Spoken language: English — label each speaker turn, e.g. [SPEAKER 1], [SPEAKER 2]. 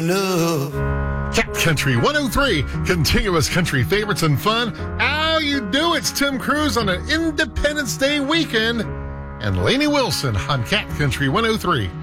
[SPEAKER 1] Love.
[SPEAKER 2] Cat Country 103, continuous country favorites and fun. How you do? It's Tim Cruz on an Independence Day weekend. And Lainey Wilson on Cat Country 103.